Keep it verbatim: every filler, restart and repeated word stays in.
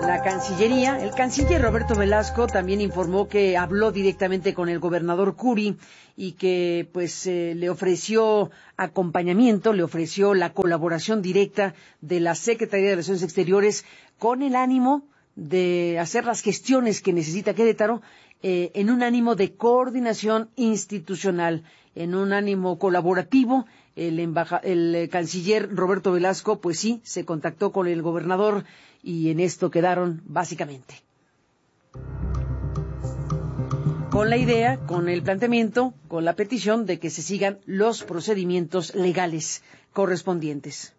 La Cancillería, el canciller Roberto Velasco también informó que habló directamente con el gobernador Curi y que pues eh, le ofreció acompañamiento, le ofreció la colaboración directa de la Secretaría de Relaciones Exteriores con el ánimo de hacer las gestiones que necesita Querétaro eh, en un ánimo de coordinación institucional, en un ánimo colaborativo. El, embaja, el canciller Roberto Velasco, pues sí, se contactó con el gobernador y en esto quedaron básicamente. Con la idea, con el planteamiento, con la petición de que se sigan los procedimientos legales correspondientes.